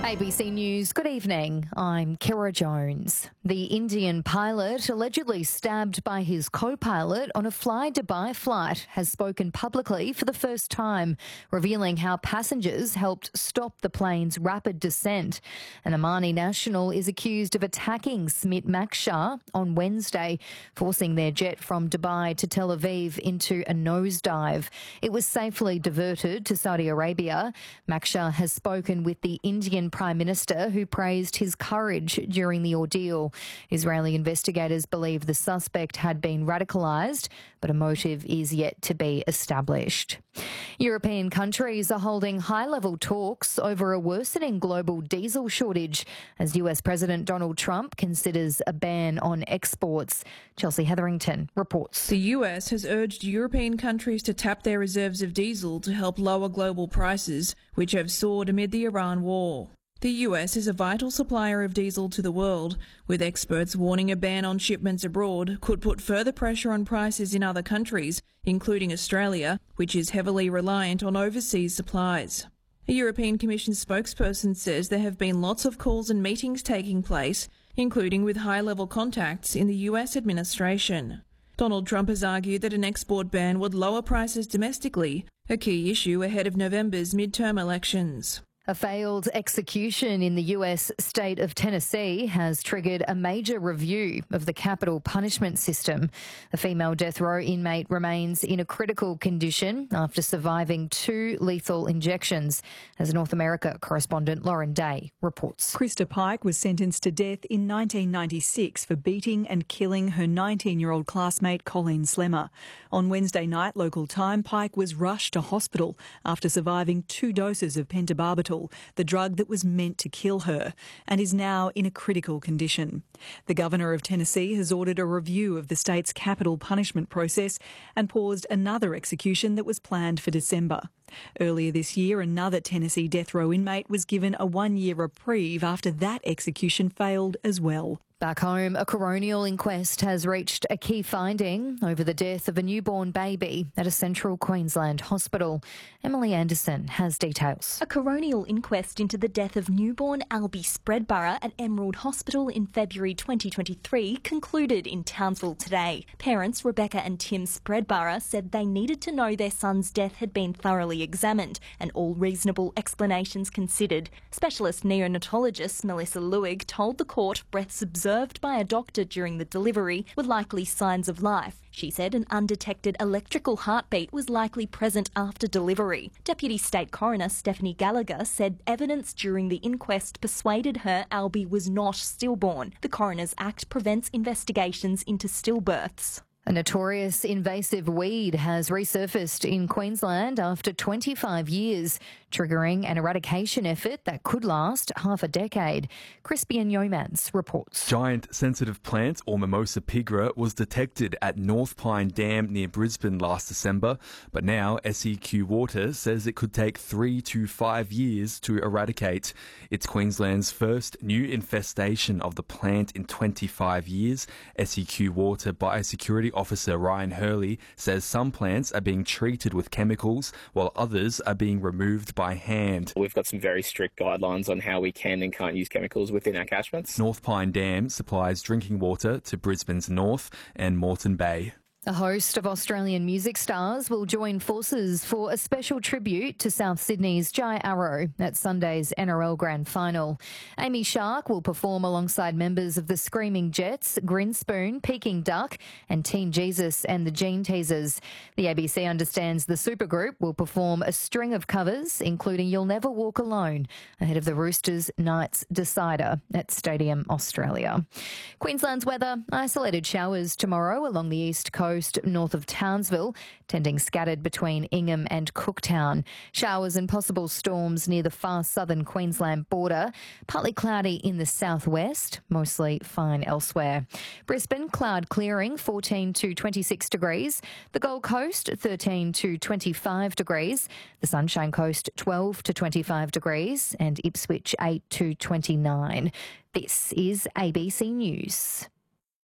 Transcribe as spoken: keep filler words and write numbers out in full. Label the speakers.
Speaker 1: A B C News, good evening. I'm Kira Jones. The Indian pilot allegedly stabbed by his co-pilot on a Fly Dubai flight has spoken publicly for the first time, revealing how passengers helped stop the plane's rapid descent. An Omani national is accused of attacking Smit Makshar on Wednesday, forcing their jet from Dubai to Tel Aviv into a nosedive. It was safely diverted to Saudi Arabia. Makshar has spoken with the Indian Prime Minister, who praised his courage during the ordeal. Israeli investigators believe the suspect had been radicalised, but a motive is yet to be established. European countries are holding high-level talks over a worsening global diesel shortage as U S President Donald Trump considers a ban on exports. Chelsea Hetherington reports.
Speaker 2: The U S has urged European countries to tap their reserves of diesel to help lower global prices, which have soared amid the Iran war. The U S is a vital supplier of diesel to the world, with experts warning a ban on shipments abroad could put further pressure on prices in other countries, including Australia, which is heavily reliant on overseas supplies. A European Commission spokesperson says there have been lots of calls and meetings taking place, including with high-level contacts in the U S administration. Donald Trump has argued that an export ban would lower prices domestically, a key issue ahead of November's midterm elections.
Speaker 1: A failed execution in the U S state of Tennessee has triggered a major review of the capital punishment system. A female death row inmate remains in a critical condition after surviving two lethal injections, as North America correspondent Lauren Day reports.
Speaker 3: Krista Pike was sentenced to death in nineteen ninety-six for beating and killing her nineteen-year-old classmate Colleen Slemmer. On Wednesday night, local time, Pike was rushed to hospital after surviving two doses of pentobarbital, the drug that was meant to kill her, and is now in a critical condition. The Governor of Tennessee has ordered a review of the state's capital punishment process and paused another execution that was planned for December. Earlier this year, another Tennessee death row inmate was given a one-year reprieve after that execution failed as well.
Speaker 1: Back home, a coronial inquest has reached a key finding over the death of a newborn baby at a central Queensland hospital. Emily Anderson has details.
Speaker 4: A coronial inquest into the death of newborn Albie Spreadborough at Emerald Hospital in February twenty twenty-three concluded in Townsville today. Parents Rebecca and Tim Spreadborough said they needed to know their son's death had been thoroughly examined and all reasonable explanations considered. Specialist neonatologist Melissa Lewig told the court breaths observed by a doctor during the delivery were likely signs of life. She said an undetected electrical heartbeat was likely present after delivery. Deputy State Coroner Stephanie Gallagher said evidence during the inquest persuaded her Albie was not stillborn. The Coroner's Act prevents investigations into stillbirths.
Speaker 1: A notorious invasive weed has resurfaced in Queensland after twenty-five years, triggering an eradication effort that could last half a decade. Crispian Yeomans reports.
Speaker 5: Giant sensitive plant, or Mimosa pigra, was detected at North Pine Dam near Brisbane last December, but now S E Q Water says it could take three to five years to eradicate. It's Queensland's first new infestation of the plant in twenty-five years. S E Q Water Biosecurity Officer Ryan Hurley says some plants are being treated with chemicals while others are being removed by hand.
Speaker 6: We've got some very strict guidelines on how we can and can't use chemicals within our catchments.
Speaker 5: North Pine Dam supplies drinking water to Brisbane's North and Moreton Bay.
Speaker 1: A host of Australian music stars will join forces for a special tribute to South Sydney's Jai Arrow at Sunday's N R L Grand Final. Amy Shark will perform alongside members of the Screaming Jets, Grinspoon, Peking Duck and Teen Jesus and the Gene Teasers. The A B C understands the supergroup will perform a string of covers, including You'll Never Walk Alone, ahead of the Roosters Knights Decider at Stadium Australia. Queensland's weather, isolated showers tomorrow along the east coast north of Townsville, tending scattered between Ingham and Cooktown. Showers and possible storms near the far southern Queensland border. Partly cloudy in the southwest, mostly fine elsewhere. Brisbane, cloud clearing, fourteen to twenty-six degrees. The Gold Coast, thirteen to twenty-five degrees. The Sunshine Coast, twelve to twenty-five degrees. And Ipswich, eight to twenty-nine. This is A B C News.